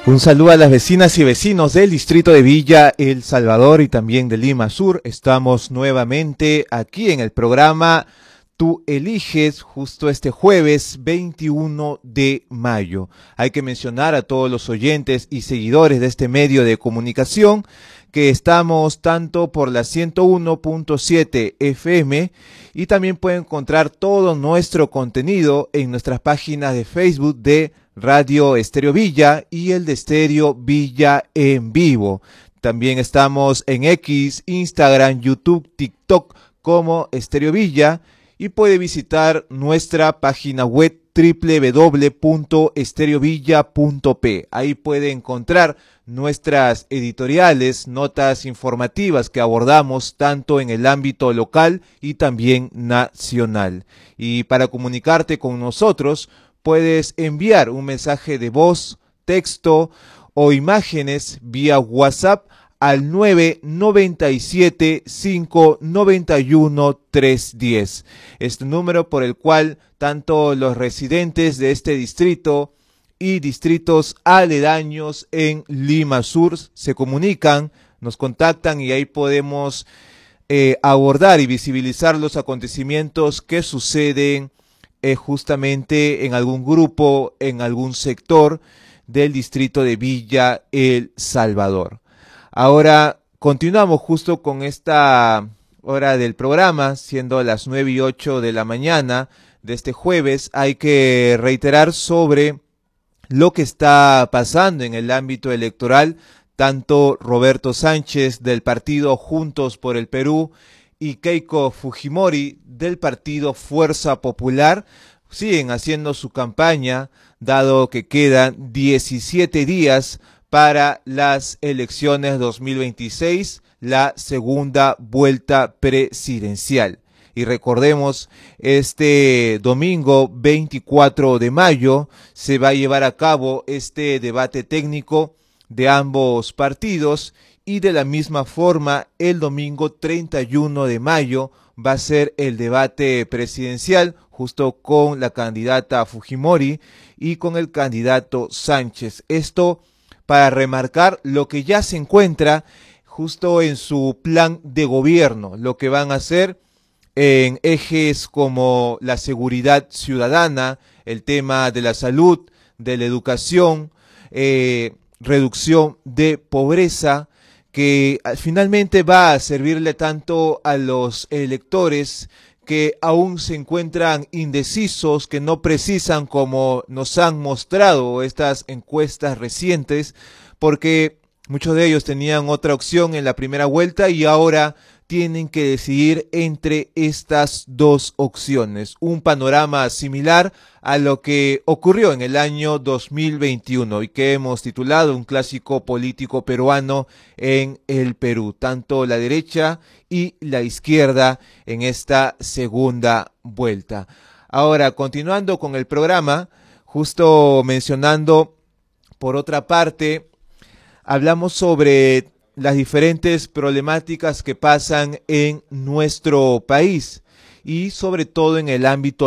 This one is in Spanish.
Un saludo a las vecinas y vecinos del distrito de Villa El Salvador y también de Lima Sur. Estamos nuevamente aquí en el programa Tú Eliges, justo este jueves 21 de mayo. Hay que mencionar a todos los oyentes y seguidores de este medio de comunicación que estamos tanto por la 101.7 FM y también pueden encontrar todo nuestro contenido en nuestras páginas de Facebook de Radio Estéreo Villa y el de Estéreo Villa en Vivo. También estamos en X, Instagram, YouTube, TikTok como Estéreo Villa y puede visitar nuestra página web www.estereovilla.p. Ahí puede encontrar nuestras editoriales, notas informativas que abordamos tanto en el ámbito local y también nacional. Y para comunicarte con nosotros, puedes enviar un mensaje de voz, texto o imágenes vía WhatsApp al 997-591-310. Este número por el cual tanto los residentes de este distrito y distritos aledaños en Lima Sur se comunican, nos contactan y ahí podemos abordar y visibilizar los acontecimientos que suceden justamente en algún grupo, en algún sector del distrito de Villa El Salvador. Ahora continuamos justo con esta hora del programa, siendo las 9:08 de la mañana de este jueves. Hay que reiterar sobre lo que está pasando en el ámbito electoral. Tanto Roberto Sánchez del partido Juntos por el Perú y Keiko Fujimori del partido Fuerza Popular siguen haciendo su campaña, dado que quedan 17 días para las elecciones 2026, la segunda vuelta presidencial. Y recordemos, este domingo 24 de mayo se va a llevar a cabo este debate técnico de ambos partidos y de la misma forma el domingo 31 de mayo va a ser el debate presidencial justo con la candidata Fujimori y con el candidato Sánchez. Esto para remarcar lo que ya se encuentra justo en su plan de gobierno, lo que van a hacer en ejes como la seguridad ciudadana, el tema de la salud, de la educación, reducción de pobreza, que finalmente va a servirle tanto a los electores que aún se encuentran indecisos, que no precisan como nos han mostrado estas encuestas recientes, porque muchos de ellos tenían otra opción en la primera vuelta y ahora tienen que decidir entre estas dos opciones. Un panorama similar a lo que ocurrió en el año 2021 y que hemos titulado un clásico político peruano en el Perú. Tanto la derecha y la izquierda en esta segunda vuelta. Ahora, continuando con el programa, justo mencionando, por otra parte, hablamos sobre las diferentes problemáticas que pasan en nuestro país y sobre todo en el ámbito